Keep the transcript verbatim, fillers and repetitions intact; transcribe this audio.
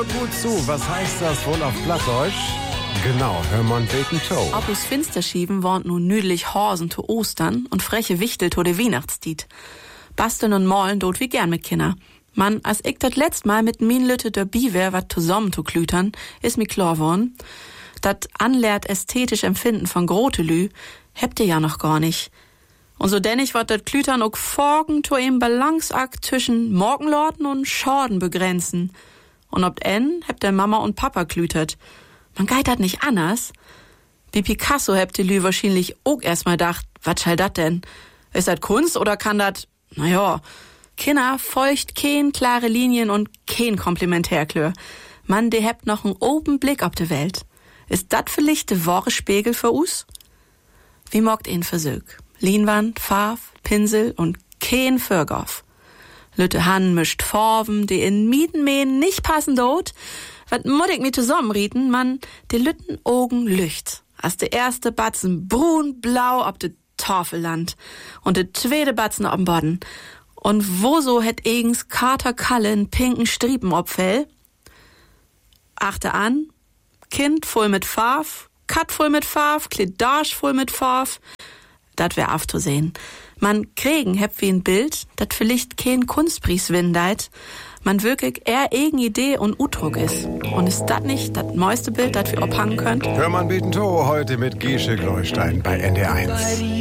hör gut zu. Was heißt das wohl auf Plattdeutsch? Genau, hör man beten to. Ob us Finster schieben, warnt nun nüdlich Horsen to Ostern und freche Wichtel to de Weihnachtstied. Basteln und malen dort wie gern mit Kinder. Man, als ich dat letzt Mal mit min Lütte dabei wär, wat zusammen zu klütern, ist mir klar worden. Dat anlehrt ästhetisch Empfinden von Grotelü, habt ihr ja noch gar nicht. Und so denn ich wat dat Klütern auch folgen to im Balanceakt zwischen Morgenlorten und Schorden begrenzen. Und ob en, habt der Mama und Papa klütert. Man geit dat nicht anders. Wie Picasso habt ihr Lü wahrscheinlich auch erstmal dacht, wat schall dat denn? Ist dat Kunst oder kann dat, naja, Kinder feucht kein klare Linien und kein Komplementärklör. Man, de habt noch einen oben Blick auf de Welt. Ist dat vielleicht de wahre Spiegel für us? Wie mogt ihn versög? Leinwand, Farb, Pinsel und kein Förgoff. Lütte Han mischt Farben, die in Mietenmähen nicht passen dort. Wat muss ich mir zusammenrieten, man, de Lütten Augen lücht. Als de erste Batzen brun-blau ob de Tafelland und de zweite Batzen ob'n Boden. Und wo so hätt eigens Kater Kalle in pinken Striepen obfell? Achte an, Kind voll mit Farf, Kat voll mit Farf, Kledage voll mit Farf. Dat wär aufzusehen. Man kriegen heb wie ein Bild, dat vielleicht kein Kunstpreis windeit. Man wirklich eher eigen Idee und Udruck ist. Und ist dat nicht dat neueste Bild, dat wir abhangen könnt? Hör man beten to heute mit Gesche Gleustein bei N D eins.